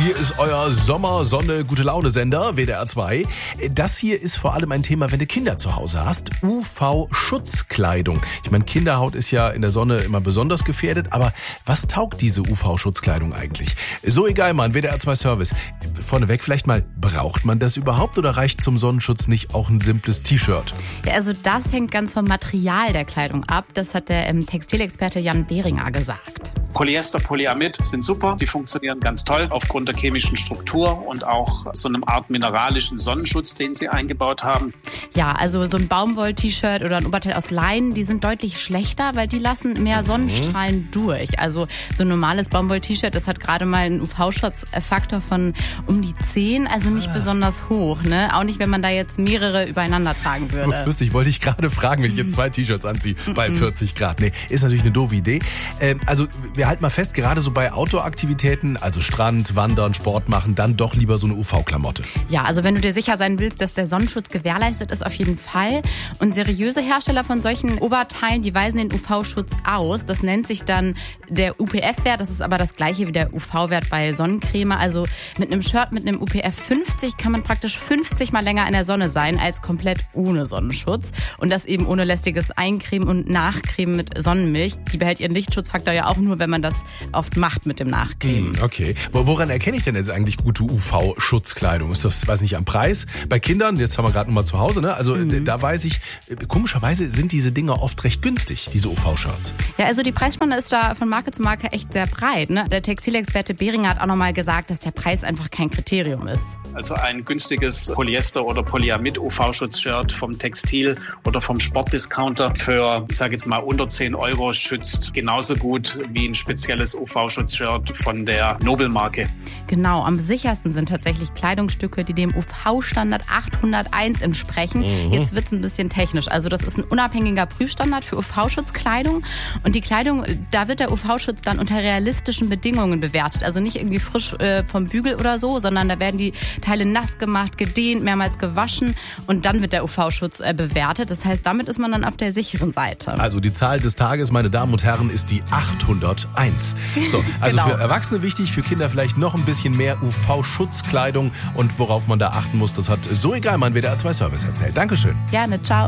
Hier ist euer Sommer-Sonne-Gute-Laune-Sender, WDR 2. Das hier ist vor allem ein Thema, wenn du Kinder zu Hause hast. UV-Schutzkleidung. Ich meine, Kinderhaut ist ja in der Sonne immer besonders gefährdet, aber was taugt diese UV-Schutzkleidung eigentlich? So egal, Mann, WDR 2 Service. Vorneweg vielleicht mal, braucht man das überhaupt oder reicht zum Sonnenschutz nicht auch ein simples T-Shirt? Ja, also das hängt ganz vom Material der Kleidung ab. Das hat der Textilexperte Jan Behringer gesagt. Polyester, Polyamid sind super, die funktionieren ganz toll aufgrund der chemischen Struktur und auch so einem Art mineralischen Sonnenschutz, den sie eingebaut haben. Ja, also so ein Baumwoll-T-Shirt oder ein Oberteil aus Leinen, die sind deutlich schlechter, weil die lassen mehr Sonnenstrahlen durch. Also so ein normales Baumwoll-T-Shirt, das hat gerade mal einen UV-Schutzfaktor von um die 10, also nicht besonders hoch, ne? Auch nicht, wenn man da jetzt mehrere übereinander tragen würde. Lustig, wollte ich gerade fragen, wenn ich jetzt 2 T-Shirts anziehe bei 40 Grad. Nee, ist natürlich eine doofe Idee. Also wir halten mal fest, gerade so bei Outdoor-Aktivitäten, also Strand, Wandern, Sport machen, dann doch lieber so eine UV-Klamotte. Ja, also wenn du dir sicher sein willst, dass der Sonnenschutz gewährleistet ist, auf jeden Fall. Und seriöse Hersteller von solchen Oberteilen, die weisen den UV-Schutz aus. Das nennt sich dann der UPF-Wert. Das ist aber das gleiche wie der UV-Wert bei Sonnencreme. Also mit einem Shirt mit einem UPF 50 kann man praktisch 50 mal länger in der Sonne sein als komplett ohne Sonnenschutz. Und das eben ohne lästiges Eincremen und Nachcremen mit Sonnenmilch. Die behält ihren Lichtschutzfaktor ja auch nur, wenn man das oft macht mit dem Nachcremen. Okay. Woran erkenne ich denn jetzt eigentlich gute UV-Schutzkleidung? Ist das, weiß nicht, am Preis? Bei Kindern, jetzt haben wir gerade noch mal zu Hause, ne? Also da weiß ich, komischerweise sind diese Dinger oft recht günstig, diese UV-Shirts. Ja, also die Preisspanne ist da von Marke zu Marke echt sehr breit, ne? Der Textilexperte Behringer hat auch nochmal gesagt, dass der Preis einfach kein Kriterium ist. Also ein günstiges Polyester- oder Polyamid-UV-Schutzshirt vom Textil- oder vom Sportdiscounter für, ich sage jetzt mal, unter 10 Euro schützt genauso gut wie ein spezielles UV-Schutzshirt von der Nobel-Marke. Genau, am sichersten sind tatsächlich Kleidungsstücke, die dem UV-Standard 801 entsprechen. Jetzt wird's ein bisschen technisch. Also das ist ein unabhängiger Prüfstandard für UV-Schutzkleidung. Und die Kleidung, da wird der UV-Schutz dann unter realistischen Bedingungen bewertet. Also nicht irgendwie frisch vom Bügel oder so, sondern da werden die Teile nass gemacht, gedehnt, mehrmals gewaschen und dann wird der UV-Schutz bewertet. Das heißt, damit ist man dann auf der sicheren Seite. Also die Zahl des Tages, meine Damen und Herren, ist die 801. So, also Genau. Für Erwachsene wichtig, für Kinder vielleicht noch ein bisschen mehr UV-Schutzkleidung und worauf man da achten muss, das hat so egal mein WDR 2 Service erzählt. Dankeschön. Gerne, ciao.